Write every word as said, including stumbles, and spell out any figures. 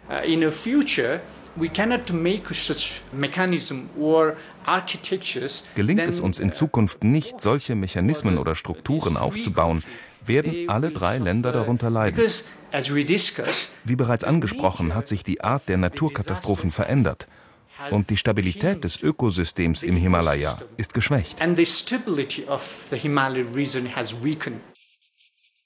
in the future we cannot make such mechanism or architectures. Gelingt es uns in Zukunft nicht, solche Mechanismen oder Strukturen aufzubauen, werden alle drei Länder darunter leiden. Wie bereits angesprochen, hat sich die Art der Naturkatastrophen verändert und die Stabilität des Ökosystems im Himalaya ist geschwächt.